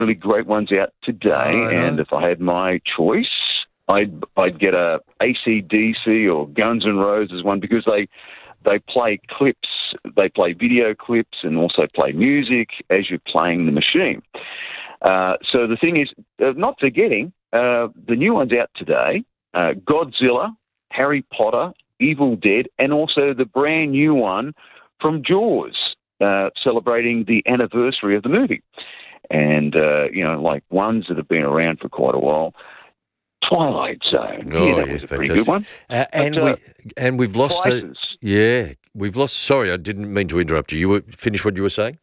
really great ones out today, and if I had my choice, I'd get a AC/DC or Guns N' Roses one, because they play clips, they play video clips, and also play music as you're playing the machine. So the thing is, not forgetting the new ones out today: Godzilla, Harry Potter, Evil Dead, and also the brand new one from Jaws, celebrating the anniversary of the movie. And, like ones that have been around for quite a while. Twilight Zone. Oh, that was a pretty good one. And we've lost prices. we've lost. Sorry, I didn't mean to interrupt you. You were finish what you were saying.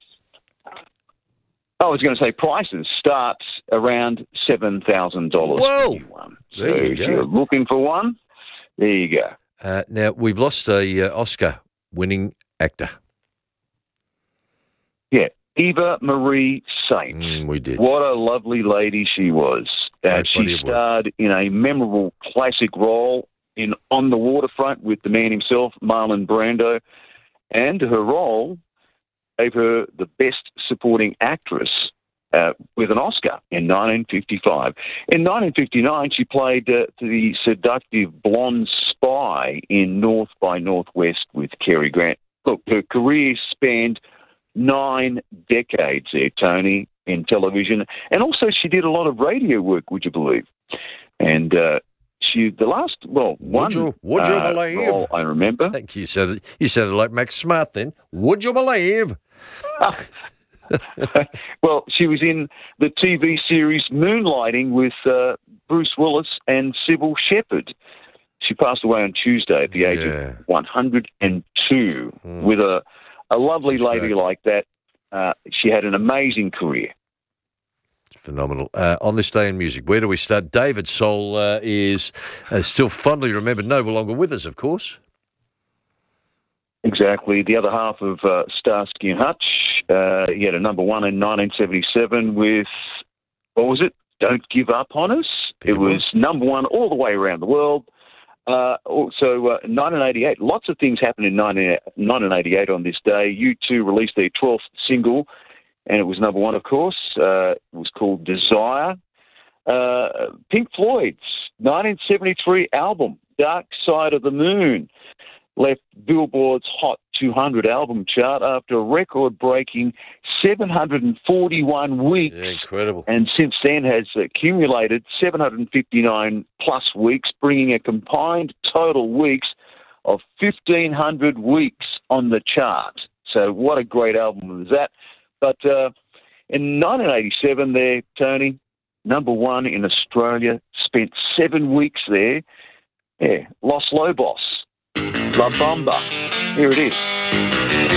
I was going to say prices starts around $7,000 for Whoa! the new one. So There you if go. you're looking for one, there you go. Now we've lost a Oscar-winning actor. Yeah, Eva Marie Saint. We did. What a lovely lady she was. She starred in a memorable classic role in On the Waterfront with the man himself, Marlon Brando, and her role gave her the Best Supporting Actress with an Oscar in 1955. In 1959, she played the seductive blonde spy in North by Northwest with Cary Grant. Look, her career spanned 9 decades there, Tony, in television. And also she did a lot of radio work, would you believe? And one role I remember. Thank you. You sounded like Max Smart then. Would you believe? Well, she was in the TV series Moonlighting with Bruce Willis and Sybil Shepherd. She passed away on Tuesday at the age of 102. With a lovely lady like that. She had an amazing career. Phenomenal. On this day in music, where do we start? David Soul is still fondly remembered, no longer with us, of course. Exactly. The other half of Starsky and Hutch. He had a number one in 1977 with, what was it? Don't Give Up on Us. It was number one all the way around the world. Also, 1988, lots of things happened in 1988 on this day. U2 released their 12th single, and it was number one, of course. It was called Desire. Pink Floyd's 1973 album, Dark Side of the Moon, left Billboard's Hot 200 album chart after a record-breaking 741 weeks. Yeah, incredible. And since then has accumulated 759 plus weeks, bringing a combined total weeks of 1,500 weeks on the chart. So what a great album was that. But in 1987 there, Tony, number one in Australia, spent 7 weeks there. Yeah, Los Lobos, La Bamba. Here it is.